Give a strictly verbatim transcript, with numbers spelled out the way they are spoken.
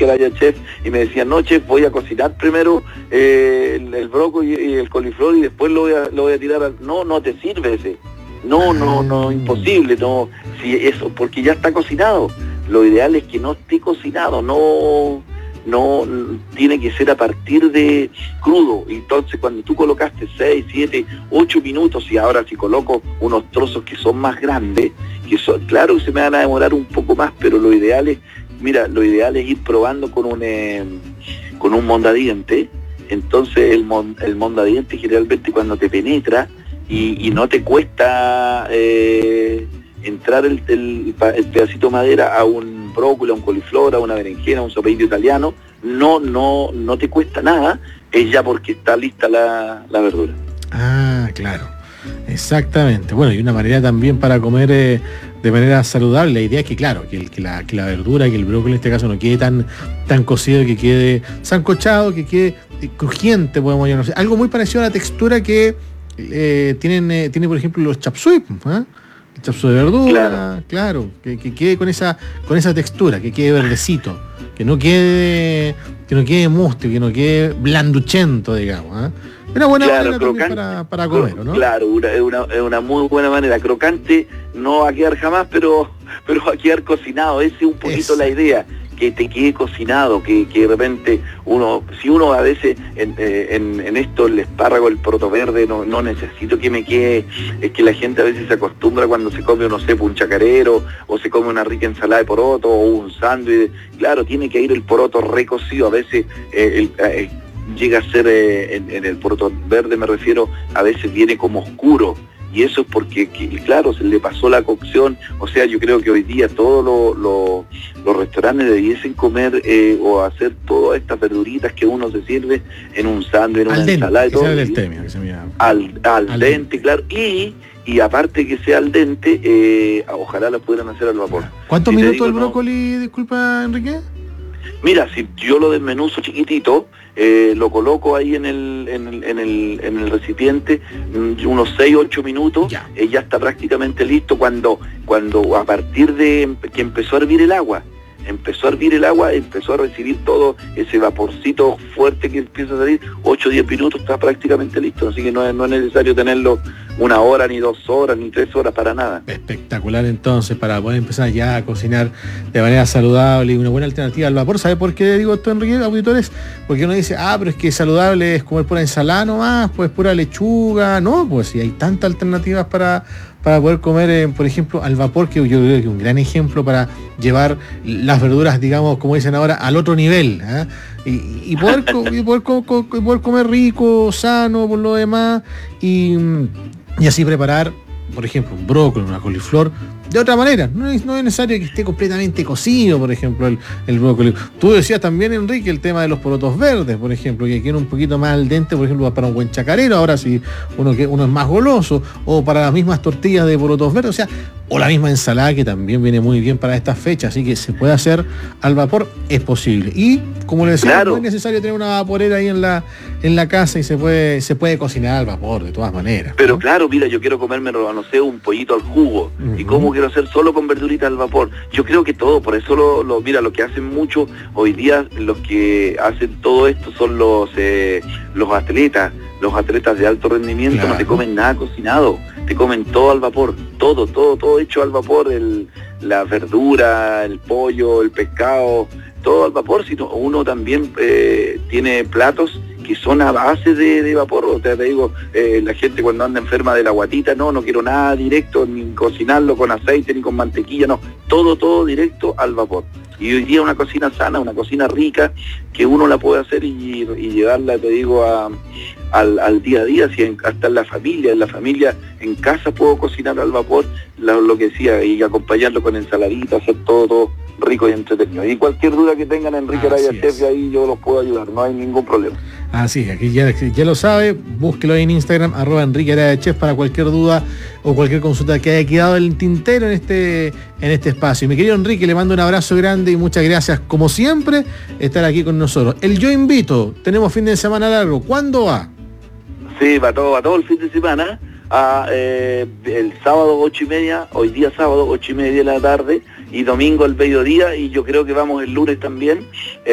Enrique Araya Chef y me decían, no, chef, voy a cocinar primero eh, el, el brócoli y el coliflor y después lo voy a, lo voy a tirar al... No, no te sirve ese. No, no, no, imposible, no. Si eso, porque ya está cocinado. Lo ideal es que no esté cocinado, no... no tiene que ser a partir de crudo. Entonces cuando tú colocaste seis, siete, ocho minutos y ahora si coloco unos trozos que son más grandes, que son, claro que se me van a demorar un poco más, pero lo ideal es, mira, lo ideal es ir probando con un eh, con un mondadiente. Entonces el, mon, el mondadiente generalmente cuando te penetra y, y no te cuesta eh, entrar el, el, el pedacito de madera a un brócoli, a un coliflor, a una berenjena, a un sopeito italiano, no, no, no te cuesta nada, es ya porque está lista la, la verdura. Ah, claro, exactamente. Bueno, y una manera también para comer eh, de manera saludable. La idea es que, claro, que, el, que, la, que la verdura, que el brócoli en este caso no quede tan, tan cocido, que quede sancochado, que quede crujiente, podemos llamar. Algo muy parecido a la textura que eh, tienen, eh, tiene, por ejemplo, los chop suey, ¿eh? El chapsui de verdura, claro, claro que, que quede con esa, con esa textura, que quede verdecito, que no quede, que no quede musto, que no quede blanduchento, digamos, ¿eh? Una buena claro, manera crocante, para, para comer, ¿no? Claro, una, es, una, es una muy buena manera. Crocante no va a quedar jamás, pero, pero va a quedar cocinado. Esa es un poquito Esa. la idea, que te quede cocinado, que, que de repente uno, si uno a veces en, en, en esto el espárrago, el poroto verde, no, no necesito que me quede, es que la gente a veces se acostumbra cuando se come, no sé, un chacarero, o se come una rica ensalada de poroto, o un sándwich, claro, tiene que ir el poroto recocido, a veces eh, el, eh, llega a ser, eh, en, en el poroto verde me refiero, a veces viene como oscuro, y eso es porque, que, claro, se le pasó la cocción. O sea, yo creo que hoy día todos lo, lo, los restaurantes debiesen comer eh, o hacer todas estas verduritas que uno se sirve en un sándwich, en una al ensalada. Dente, y todo, del temio, que se mira. Al, al, al dente, dente, claro. Y, y aparte que sea al dente, eh, ojalá lo pudieran hacer al vapor. ¿Cuántos si minutos digo, el no, brócoli, disculpa, Enrique? Mira, si yo lo desmenuzo chiquitito, eh, lo coloco ahí en el, en el, en el, en el recipiente, unos seis, ocho minutos, ya. Eh, ya está prácticamente listo cuando, cuando a partir de que empezó a hervir el agua, empezó a hervir el agua, empezó a recibir todo ese vaporcito fuerte que empieza a salir, ocho o diez minutos está prácticamente listo, así que no es, no es necesario tenerlo una hora, ni dos horas, ni tres horas, para nada. Espectacular entonces, para poder empezar ya a cocinar de manera saludable y una buena alternativa al vapor. ¿Sabe por qué digo esto, Enrique, auditores? Porque uno dice, ah, pero es que saludable es comer pura ensalada nomás, pues pura lechuga. No, pues si hay tantas alternativas para, para poder comer, eh, por ejemplo, al vapor, que yo creo que es un gran ejemplo para llevar las verduras, digamos, como dicen ahora, al otro nivel, ¿eh? y, y, poder, y, poder, y poder comer rico, sano, por lo demás, y... y así preparar, por ejemplo, un brócoli, una coliflor, de otra manera. No es, no es necesario que esté completamente cocido, por ejemplo, el, el brócoli. Tú decías también, Enrique, el tema de los porotos verdes, por ejemplo, que quieren un poquito más al dente, por ejemplo, para un buen chacarero, ahora si uno, que uno es más goloso, o para las mismas tortillas de porotos verdes, o sea, o la misma ensalada, que también viene muy bien para estas fechas, así que se puede hacer al vapor, es posible. Y, como le decía, claro, no es necesario tener una vaporera ahí en la, en la casa, y se puede, se puede cocinar al vapor, de todas maneras. Pero ¿no? Claro, mira, yo quiero comerme, no sé, un pollito al jugo, uh-huh. y cómo quiero hacer solo con verduritas al vapor. Yo creo que todo, por eso lo, lo mira, lo que hacen mucho hoy día, los que hacen todo esto son los eh, los atletas, los atletas de alto rendimiento, claro. No te comen nada cocinado, te comen todo al vapor, todo, todo, todo hecho al vapor, el, la verdura, el pollo, el pescado, todo al vapor, sino uno también eh, tiene platos que son a base de, de vapor. O sea, te digo, eh, la gente cuando anda enferma de la guatita, no, no quiero nada directo, ni cocinarlo con aceite, ni con mantequilla, no, todo, todo directo al vapor. Y hoy día una cocina sana, una cocina rica, que uno la puede hacer y, y llevarla, te digo, a, al, al día a día, si en, hasta en la familia, en la familia, en casa puedo cocinar al vapor, lo, lo que decía, y acompañarlo con ensaladita, hacer todo, todo rico y entretenido. Y cualquier duda que tengan, Enrique Araya Chef, ahí yo los puedo ayudar, no hay ningún problema. Así es, aquí ya, ya lo sabe, búsquelo en Instagram, arroba Enrique Araya Chef, para cualquier duda o cualquier consulta que haya quedado en el tintero en este, en este espacio. Y mi querido Enrique, le mando un abrazo grande y muchas gracias, como siempre, estar aquí con nosotros. El Yo Invito, tenemos fin de semana largo, ¿cuándo va? Sí, va todo, va todo el fin de semana, a, eh, el sábado ocho y media, hoy día sábado ocho y media de la tarde, y domingo al mediodía, y yo creo que vamos el lunes también.